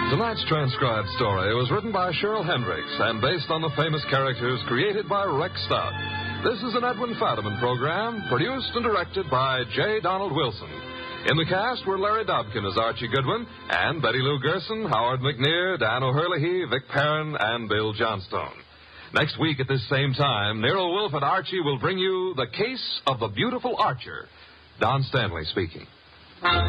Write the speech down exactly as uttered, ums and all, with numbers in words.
Tonight's transcribed story was written by Cheryl Hendricks and based on the famous characters created by Rex Stout. This is an Edwin Fadiman program, produced and directed by J. Donald Wilson. In the cast were Larry Dobkin as Archie Goodwin, and Betty Lou Gerson, Howard McNear, Dan O'Hurley, Vic Perrin, and Bill Johnstone. Next week at this same time, Nero Wolfe and Archie will bring you The Case of the Beautiful Archer. Don Stanley speaking.